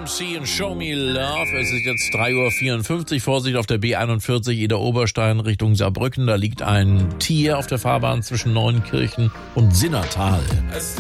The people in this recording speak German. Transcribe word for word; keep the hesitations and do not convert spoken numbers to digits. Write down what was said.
M C und Show Me Love. Es ist jetzt drei Uhr vierundfünfzig. Vorsicht auf der B einundvierzig Ida Oberstein Richtung Saarbrücken. Da liegt ein Tier auf der Fahrbahn zwischen Neunkirchen und Sinnertal.